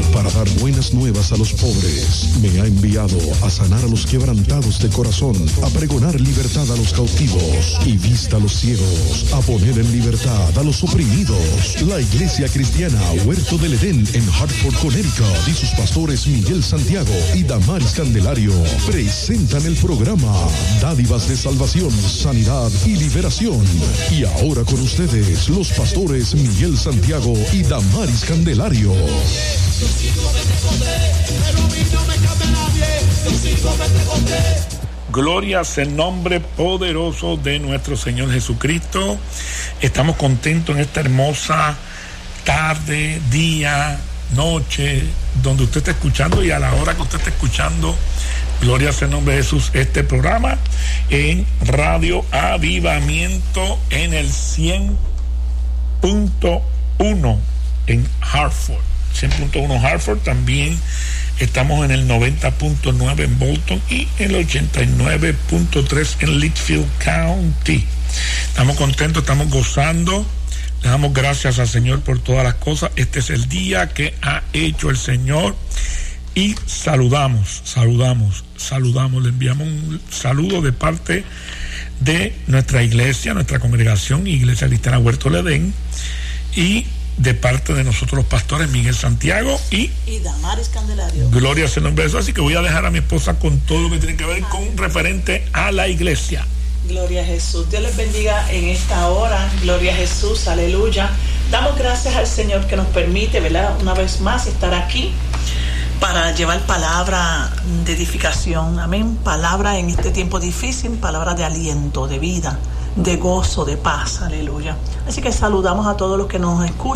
para dar buenas nuevas a los pobres. Me ha enviado a sanar a los quebrantados de corazón, a pregonar libertad a los cautivos y vista a los ciegos, a poner en libertad a los oprimidos. La Iglesia Cristiana Huerto del Edén en Hartford, Connecticut, y sus pastores Miguel Santiago y Damaris Candelario presentan el programa Dádivas de Salvación, Sanidad y Liberación. Y ahora con ustedes, los pastores Miguel Santiago y Damaris Candelario. Gloria sea el nombre poderoso de nuestro Señor Jesucristo. Estamos contentos en esta hermosa tarde, día, noche, donde usted está escuchando y a la hora que usted está escuchando, gloria sea el nombre de Jesús, este programa en Radio Avivamiento en el 100.1 en Hartford, 100.1 Hartford. También estamos en el 90.9 en Bolton y en el 89.3 en Litchfield County. Estamos contentos, estamos gozando. Le damos gracias al Señor por todas las cosas. Este es el día que ha hecho el Señor y saludamos. Le enviamos un saludo de parte de nuestra iglesia, nuestra congregación, Iglesia Cristiana Huerto del Edén, y de parte de nosotros los pastores Miguel Santiago y Damaris Candelario. Gloria sea el nombre de Jesús. Así que voy a dejar a mi esposa con todo lo que tiene que ver con referente a la iglesia. Gloria a Jesús. Dios les bendiga en esta hora. Gloria a Jesús. Aleluya. Damos gracias al Señor que nos permite, ¿verdad?, una vez más estar aquí para llevar palabra de edificación. Amén. Palabra en este tiempo difícil, palabra de aliento, de vida, de gozo, de paz. Aleluya. Así que saludamos a todos los que nos escuchan.